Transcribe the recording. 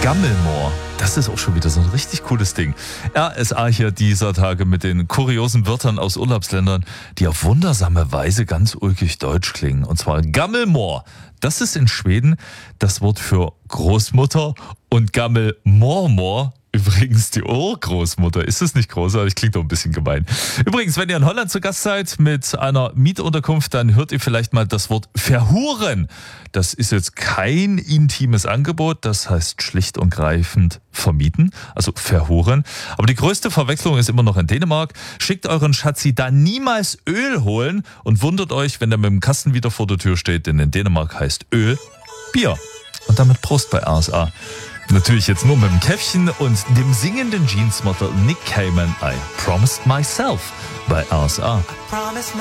Gammelmoor. Das ist auch schon wieder so ein richtig cooles Ding. RSA hier dieser Tage mit den kuriosen Wörtern aus Urlaubsländern, die auf wundersame Weise ganz ulkig deutsch klingen. Und zwar Gammelmoor. Das ist in Schweden das Wort für Großmutter und Gammelmormor übrigens die Urgroßmutter. Ist das nicht großartig? Klingt doch ein bisschen gemein. Übrigens, wenn ihr in Holland zu Gast seid mit einer Mietunterkunft, dann hört ihr vielleicht mal das Wort verhuren. Das ist jetzt kein intimes Angebot, das heißt schlicht und greifend vermieten, also verhuren. Aber die größte Verwechslung ist immer noch in Dänemark. Schickt euren Schatzi da niemals Öl holen und wundert euch, wenn er mit dem Kasten wieder vor der Tür steht, denn in Dänemark heißt Öl Bier. Und damit Prost bei RSA. Natürlich jetzt nur mit dem Käffchen und dem singenden Jeans-Model Nick Cayman. I promised myself bei RSA.